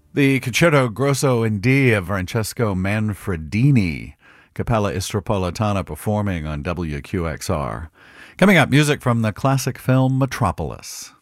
The Concerto Grosso in D of Francesco Manfredini, Capella Istropolitana performing on WQXR. Coming up, music from the classic film Metropolis.